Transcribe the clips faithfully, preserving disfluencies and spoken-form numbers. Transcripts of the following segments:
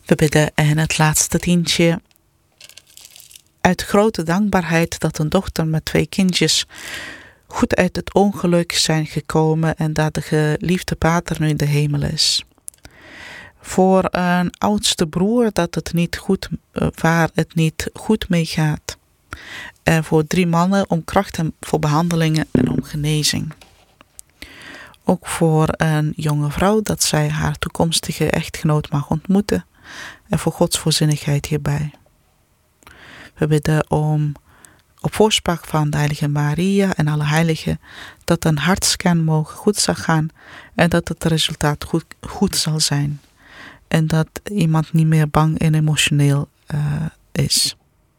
We bidden en het laatste tientje. Uit grote dankbaarheid dat een dochter met twee kindjes goed uit het ongeluk zijn gekomen en dat de geliefde pater nu in de hemel is. Voor een oudste broer dat het niet goed, waar het niet goed mee gaat. En voor drie mannen om kracht en voor behandelingen en om genezing. Ook voor een jonge vrouw dat zij haar toekomstige echtgenoot mag ontmoeten. En voor Gods voorzienigheid hierbij. We bidden om op voorspraak van de heilige Maria en alle heiligen dat een hartscan mogen goed zal gaan en dat het resultaat goed, goed zal zijn. En dat iemand niet meer bang en emotioneel uh, is.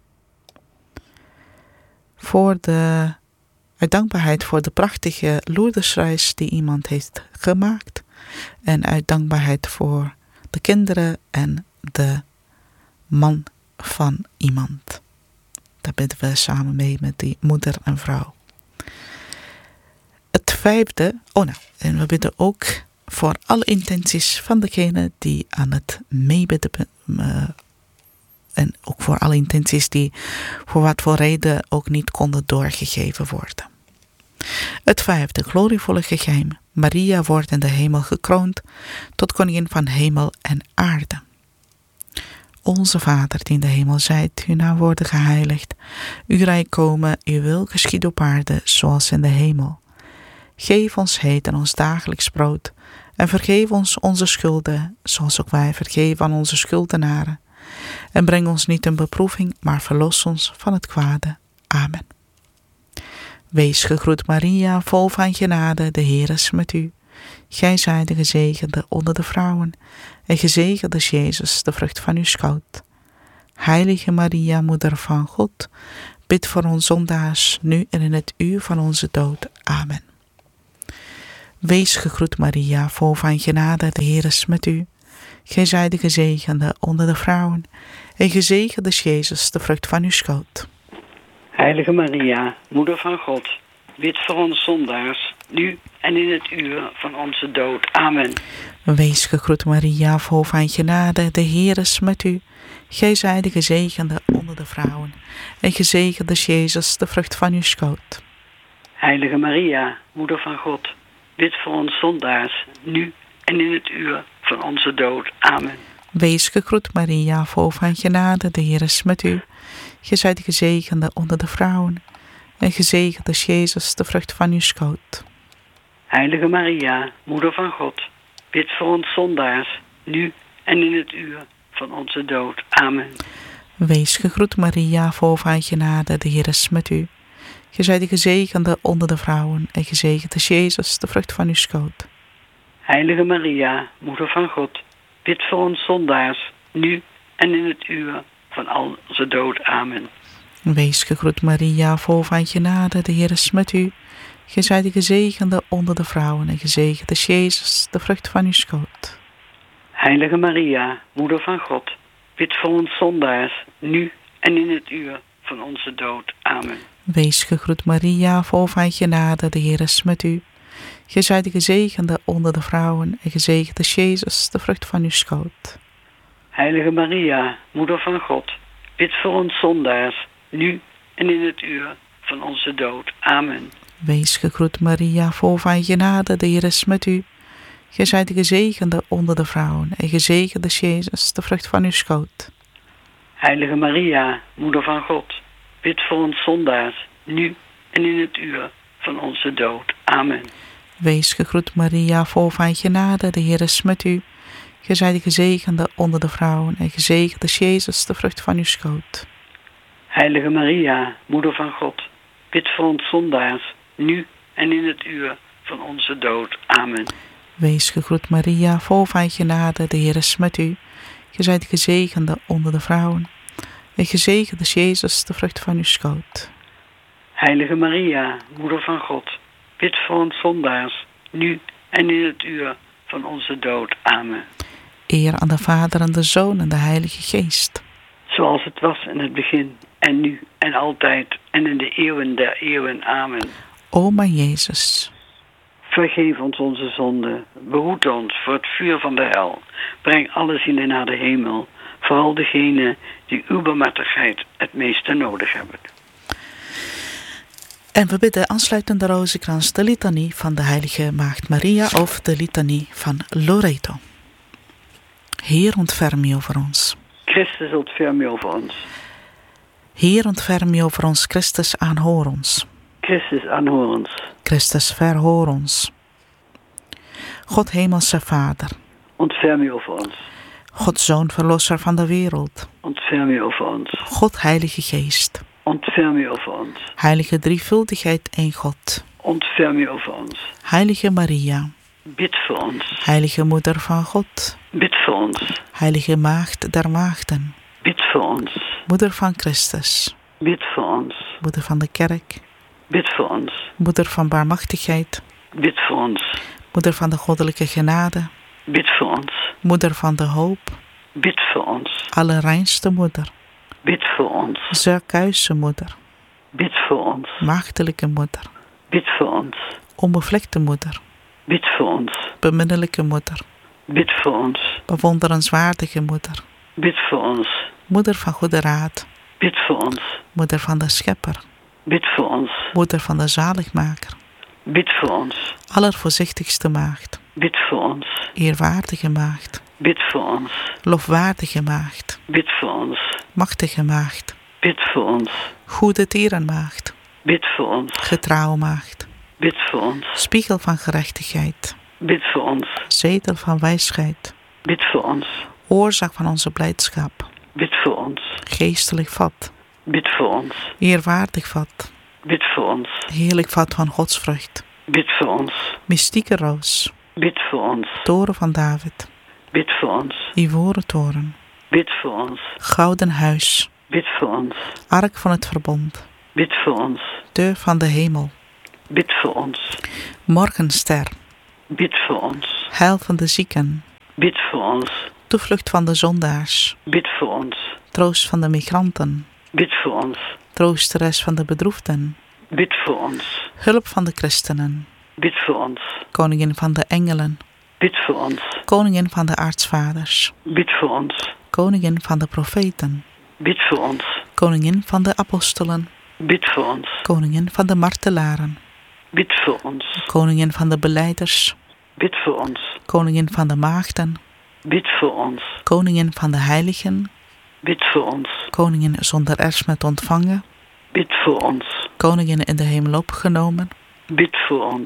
Voor de uit dankbaarheid voor de prachtige Lourdesreis die iemand heeft gemaakt. En uit dankbaarheid voor de kinderen en de man van iemand. Daar bidden we samen mee met die moeder en vrouw. Het vijfde, oh nou, en we bidden ook voor alle intenties van degene die aan het meebidden uh, en ook voor alle intenties die voor wat voor reden ook niet konden doorgegeven worden. Het vijfde, glorievolle geheim. Maria wordt in de hemel gekroond tot koningin van hemel en aarde. Onze Vader die in de hemel zijt, uw naam worden geheiligd. Uw rijk komen, uw wil geschieden op aarde zoals in de hemel. Geef ons heden ons dagelijks brood en vergeef ons onze schulden, zoals ook wij vergeven aan onze schuldenaren. En breng ons niet in beproeving, maar verlos ons van het kwade. Amen. Wees gegroet Maria, vol van genade, de Heer is met u. Gij zijt de gezegende onder de vrouwen, en gezegend is Jezus, de vrucht van uw schoot. Heilige Maria, moeder van God, bid voor ons zondaars, nu en in het uur van onze dood. Amen. Wees gegroet Maria, vol van genade, de Heer is met u. Gij zijt de gezegende onder de vrouwen, en gezegend is Jezus, de vrucht van uw schoot. Heilige Maria, moeder van God, bid voor ons zondaars, nu en in het uur van onze dood. Amen. Wees gegroet Maria, vol van genade, de Heer is met u. Gij zijt de gezegende onder de vrouwen, en gezegend is Jezus, de vrucht van uw schoot. Heilige Maria, moeder van God, bid voor ons zondaars, nu en in het uur van onze dood. Amen. Wees gegroet Maria, vol van genade, de Heer is met u. Gij zijt de gezegende onder de vrouwen, en gezegend is Jezus, de vrucht van uw schoot. Heilige Maria, moeder van God, bid voor ons zondaars, nu en in het uur van onze dood. Amen. Wees gegroet Maria, vol van genade, de Heer is met u. Gij zijt de gezegende onder de vrouwen, en gezegend is Jezus, de vrucht van uw schoot. Heilige Maria, moeder van God, bid voor ons zondaars, nu en in het uur van onze dood. Amen. Wees gegroet Maria, vol van genade, de Heer is met u. Gij zijt de gezegende onder de vrouwen, en gezegend is Jezus, de vrucht van uw schoot. Heilige Maria, moeder van God, bid voor ons zondaars, nu en in het uur van onze dood. Amen. Wees gegroet Maria, vol van genade, de Heer is met u. Gij zijt de gezegende onder de vrouwen, en gezegend is Jezus, de vrucht van uw schoot. Heilige Maria, moeder van God, bid voor ons zondaars, nu en in het uur van onze dood. Amen. Wees gegroet Maria, vol van genade, de Heer is met u. Gij zijt de gezegende onder de vrouwen, en gezegend is Jezus, de vrucht van uw schoot. Heilige Maria, moeder van God, bid voor ons zondaars, nu en in het uur van onze dood. Amen. Wees gegroet Maria, vol van genade, de Heer is met u. Gij zijt de gezegende onder de vrouwen, en gezegend is Jezus, de vrucht van uw schoot. Heilige Maria, moeder van God, bid voor ons zondaars, nu en in het uur van onze dood. Amen. Wees gegroet Maria, vol van genade, de Heer is met u. Gij zijt de gezegende onder de vrouwen, en gezegend is Jezus, de vrucht van uw schoot. Heilige Maria, moeder van God, bid voor ons zondaars, nu en in het uur van onze dood. Amen. Eer aan de Vader en de Zoon en de Heilige Geest. Zoals het was in het begin, en nu en altijd, en in de eeuwen der eeuwen. Amen. O mijn Jezus, vergeef ons onze zonden, behoed ons voor het vuur van de hel. Breng alle zielen naar de hemel, vooral degenen die uw barmhartigheid het meeste nodig hebben. En we bidden aansluitend de rozenkrans de litanie van de heilige Maagd Maria of de litanie van Loreto. Heer, ontferm je over ons. Christus, ontferm je over ons. Heer, ontferm je over ons. Christus, aanhoor ons. Christus, aanhoor ons. Christus, verhoor ons. God, hemelse Vader. Ontferm je over ons. God, Zoon, verlosser van de wereld. Ontferm je over ons. God, Heilige Geest. Ontferm je over ons. Heilige drievuldigheid, één God. Ontferm je over ons. Heilige Maria. Bid voor ons. Heilige Moeder van God. Bid voor ons. Heilige Maagd der Maagden. Bid voor ons. Moeder van Christus. Bid voor ons. Moeder van de Kerk. Bid voor ons. Moeder van barmachtigheid. Bid voor ons. Moeder van de goddelijke genade. Bid voor ons. Moeder van de hoop. Bid voor ons. Allerreinste Moeder. Bid voor ons. Zerkuise Moeder. Bid voor ons. Maagdelijke Moeder. Bid voor ons. Onbevlekte Moeder. Bid voor ons. Beminnelijke Moeder. Bid voor ons. Bewonderenswaardige Moeder. Bid voor ons. Moeder van goede raad. Bid voor ons. Moeder van de Schepper. Bid voor ons. Moeder van de Zaligmaker. Bid voor ons. Allervoorzichtigste Maagd. Bid voor ons. Eerwaardige Maagd. Bid voor ons. Lofwaardige Maagd. Bid voor ons. Machtige Maagd. Bid voor ons. Goede tierenmaagd. Bid voor ons. Getrouwe Maagd. Bid voor ons. Spiegel van gerechtigheid. Bid voor ons. Zetel van wijsheid. Bid voor ons. Oorzaak van onze blijdschap. Bid voor ons. Geestelijk vat. Bid voor ons. Eerwaardig vat. Bid voor ons. Heerlijk vat van godsvrucht. Bid voor ons. Mystieke roos. Bid voor ons. Toren van David. Bid voor ons. Ivoren toren. Bid voor ons. Gouden huis. Bid voor ons. Ark van het verbond. Bid voor ons. Deur van de hemel. Bid voor ons. Morgenster. Bid voor ons. Heil van de zieken. Bid voor ons. Toevlucht van de zondaars. Bid voor ons. Troost van de migranten. Bid voor ons. Troosteres van de bedroefden. Bid voor ons. Hulp van de christenen. Bid voor ons. Koningin van de engelen. Bid voor ons. Koningin van de aartsvaders. Bid voor ons. Koningin van de profeten. Bid voor ons. Koningin van de apostelen. Bid voor ons. Koningin van de martelaren. Bid voor ons. Koningin van de belijders. Bid voor ons. Koningin van de maagden. Bid voor ons. Koningin van de heiligen. Bid voor ons. Koningin zonder erfsmet ontvangen. Bid voor ons. Koningin in de hemel opgenomen. Bid voor ons.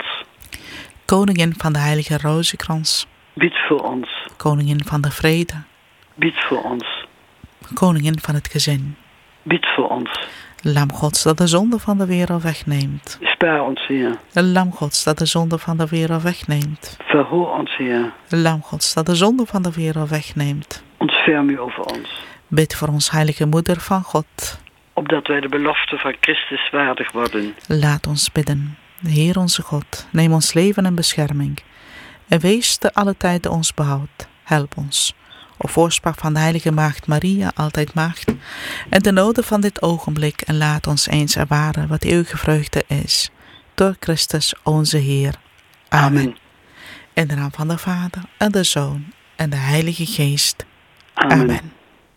Koningin van de heilige rozenkrans. Bid voor ons. Koningin van de vrede. Bid voor ons. Koningin van het gezin. Bid voor ons. Lam Gods dat de zonde van de wereld wegneemt. Spaar ons, Heer. Lam Gods dat de zonde van de wereld wegneemt. Verhoor ons, Heer. Lam Gods dat de zonde van de wereld wegneemt. Ontferm u over ons. Bid voor ons heilige Moeder van God. Opdat wij de belofte van Christus waardig worden. Laat ons bidden. Heer onze God, neem ons leven en bescherming. En wees te alle tijden ons behoud. Help ons. Op voorspraak van de heilige Maagd Maria, altijd Maagd. En de noden van dit ogenblik. En laat ons eens ervaren wat eeuwige vreugde is. Door Christus onze Heer. Amen. Amen. In de naam van de Vader en de Zoon en de Heilige Geest. Amen. Amen.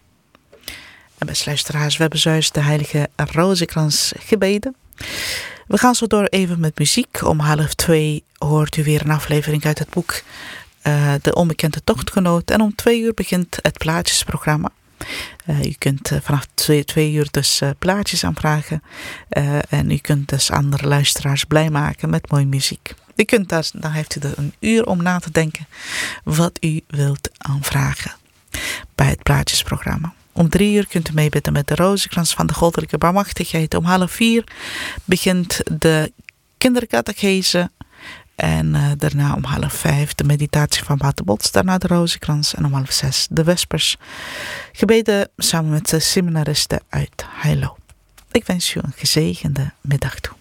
En beste luisteraars, we hebben zojuist de heilige rozenkrans gebeden. We gaan zo door even met muziek. Om half twee hoort u weer een aflevering uit het boek uh, De Onbekende Tochtgenoot. En om twee uur begint het plaatjesprogramma. Uh, u kunt uh, vanaf twee, twee uur dus uh, plaatjes aanvragen. Uh, en u kunt dus andere luisteraars blij maken met mooie muziek. U kunt daar, dan heeft u er een uur om na te denken wat u wilt aanvragen bij het plaatjesprogramma. Om drie uur kunt u meebidden met de rozenkrans van de goddelijke barmachtigheid. Om half vier begint de kindercatechese. En uh, daarna om half vijf de meditatie van Pater Bots. Daarna de rozenkrans. En om half zes de vespers. Gebeden samen met de seminaristen uit Heilo. Ik wens u een gezegende middag toe.